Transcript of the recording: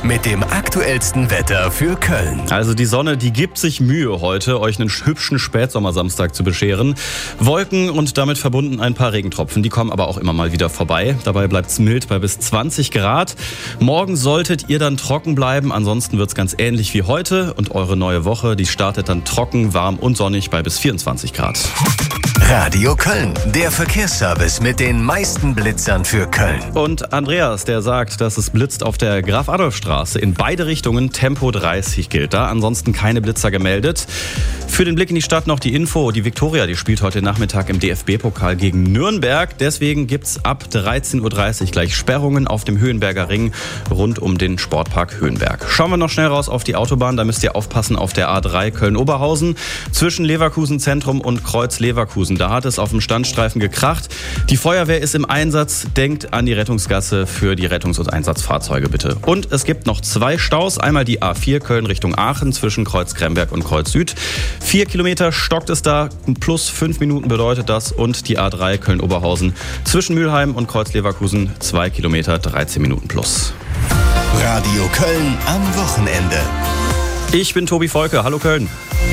mit dem aktuellsten Wetter für Köln. Also die Sonne, die gibt sich Mühe heute, euch einen hübschen Spätsommersamstag zu bescheren. Wolken und damit verbunden ein paar Regentropfen, die kommen aber auch immer mal wieder vorbei. Dabei bleibt's mild bei bis 20 Grad. Morgen solltet ihr dann trocken bleiben, ansonsten wird's ganz ähnlich wie heute. Und eure neue Woche, die startet dann trocken, warm und sonnig bei bis 24 Grad. Radio Köln, der Verkehrsservice mit den meisten Blitzern für Köln. Und Andreas, der sagt, dass es blitzt auf der Graf-Adolf-Straße. In beide Richtungen Tempo 30 gilt da, ansonsten keine Blitzer gemeldet. Für den Blick in die Stadt noch die Info. Die Viktoria, die spielt heute Nachmittag im DFB-Pokal gegen Nürnberg. Deswegen gibt's ab 13.30 Uhr gleich Sperrungen auf dem Höhenberger Ring rund um den Sportpark Höhenberg. Schauen wir noch schnell raus auf die Autobahn. Da müsst ihr aufpassen auf der A3 Köln-Oberhausen zwischen Leverkusen Zentrum und Kreuz Leverkusen. Da hat es auf dem Standstreifen gekracht. Die Feuerwehr ist im Einsatz. Denkt an die Rettungsgasse für die Rettungs- und Einsatzfahrzeuge bitte. Und es gibt noch 2 Staus. Einmal die A4 Köln Richtung Aachen zwischen Kreuz Kremberg und Kreuz Süd. 4 Kilometer stockt es da. Plus 5 Minuten bedeutet das. Und die A3 Köln-Oberhausen zwischen Mülheim und Kreuz Leverkusen 2 Kilometer 13 Minuten plus. Radio Köln am Wochenende. Ich bin Tobi Volke. Hallo Köln.